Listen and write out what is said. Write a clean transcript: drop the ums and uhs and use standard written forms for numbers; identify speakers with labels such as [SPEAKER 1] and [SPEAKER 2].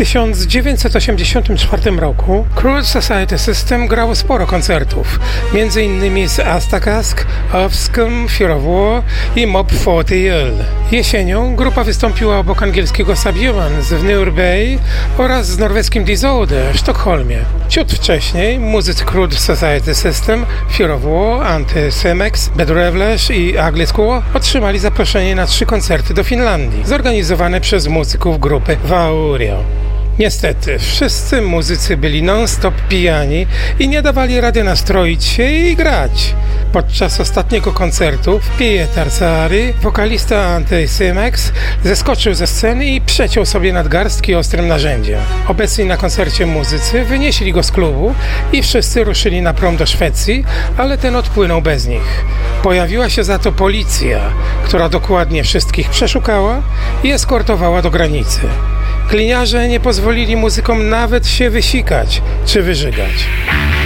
[SPEAKER 1] 1984 roku Crude Society System grało sporo koncertów, m.in. z Astakask, Offscum, Fear of War i Mob 40L. Jesienią grupa wystąpiła obok angielskiego Subhuman z Nur Bay oraz z norweskim Disorder w Sztokholmie. Ciut wcześniej muzycy Crude Society System, Fear of War, Anti-Semex, Bad Revelers i Ugly Squaw otrzymali zaproszenie na 3 koncerty do Finlandii, zorganizowane przez muzyków grupy Vaurio. Niestety, wszyscy muzycy byli non-stop pijani i nie dawali rady nastroić się i grać. Podczas ostatniego koncertu w Pietar Saari wokalista Anti-Semex zeskoczył ze sceny i przeciął sobie nadgarstki ostrym narzędziem. Obecni na koncercie muzycy wynieśli go z klubu i wszyscy ruszyli na prom do Szwecji, ale ten odpłynął bez nich. Pojawiła się za to policja, która dokładnie wszystkich przeszukała i eskortowała do granicy. Gliniarze nie pozwolili muzykom nawet się wysikać czy wyżygać.